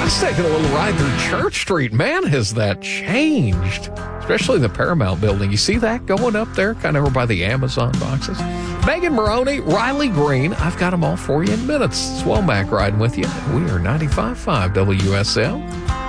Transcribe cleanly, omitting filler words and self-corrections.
Let's take a little ride through Church Street. Man, has that changed, especially the Paramount building. You see that going up there, kind of over by the Amazon boxes? Megan Maroney, Riley Green. I've got them all for you in minutes. It's Womack riding with you. We are 95.5 WSL.